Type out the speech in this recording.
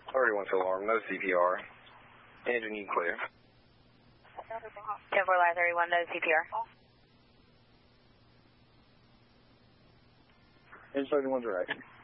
31's alarm, no CPR. Engine you clear. 10-4 Live 31, no CPR. Engine 31's right.